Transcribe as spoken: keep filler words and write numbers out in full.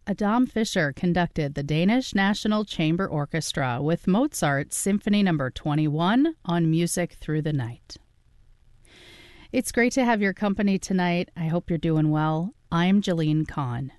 Adam Fischer conducted the Danish National Chamber Orchestra with Mozart's Symphony Number twenty-one on Music Through the Night. It's great to have your company tonight. I hope you're doing well. I'm Jeline Kahn.